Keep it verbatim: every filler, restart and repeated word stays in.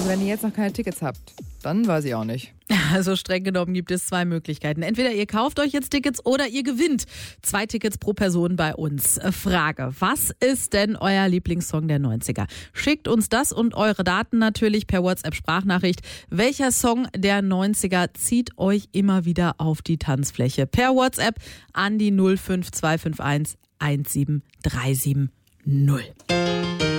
Also wenn ihr jetzt noch keine Tickets habt, dann weiß ich auch nicht. Also streng genommen gibt es zwei Möglichkeiten. Entweder ihr kauft euch jetzt Tickets oder ihr gewinnt zwei Tickets pro Person bei uns. Frage, was ist denn euer Lieblingssong der neunziger? Schickt uns das und eure Daten natürlich per WhatsApp-Sprachnachricht. Welcher Song der neunziger zieht euch immer wieder auf die Tanzfläche? Per WhatsApp an die null fünf zwei fünf eins eins sieben drei sieben null.